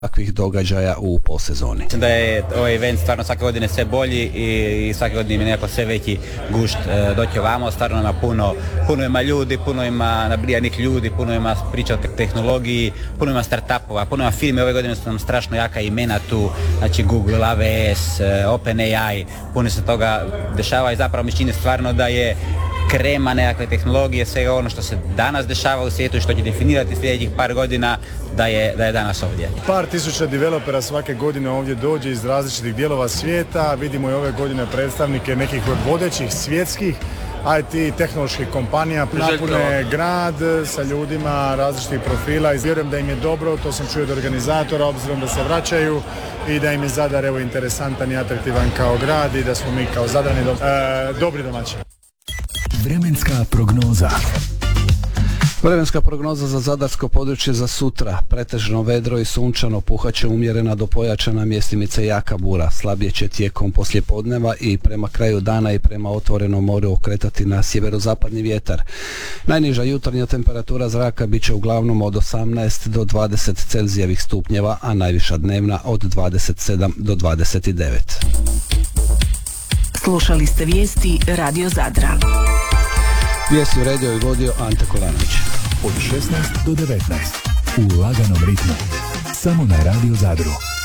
takvih događaja u posezoni. Mislim da je ovaj event stvarno svake godine sve bolji i svake godine ima nekako sve veći gušt doći ovamo, stvarno ima puno ima ljudi, puno ima nabrijanih ljudi, puno ima priča o tehnologiji, puno ima startupova, puno ima firme, ove godine su nam strašno jaka imena tu, znači Google, AWS, OpenAI, puno se toga dešava i zapravo mi čini stvarno da je krema nekakve tehnologije, svega ono što se danas dešava u svijetu i što će definirati sljedećih par godina da je danas ovdje. Par tisuća developera svake godine ovdje dođe iz različitih dijelova svijeta. Vidimo i ove godine predstavnike nekih od vodećih svjetskih IT tehnoloških kompanija. Napune grad sa ljudima različitih profila i vjerujem da im je dobro, to sam čuo od organizatora, obzirom da se vraćaju i da im je Zadar evo interesantan i atraktivan kao grad i da smo mi kao Zadrani dobri domaćini. Vremenska prognoza. Vremenska prognoza za zadarsko područje za sutra. Pretežno vedro i sunčano, puhaće umjerena do pojačana, mjestimice jaka bura. Slabije će tijekom poslijepodneva i prema kraju dana i prema otvorenom moru okretati na sjeverozapadni vjetar. Najniža jutarnja temperatura zraka bit će uglavnom od 18 do 20 Celzijevih stupnjeva, a najviša dnevna od 27 do 29. Slušali ste vijesti Radio Zadra. Vijesti uredio i vodio Ante Kolanović. Od 16 do 19 u laganom ritmu. Samo na Radio Zadru.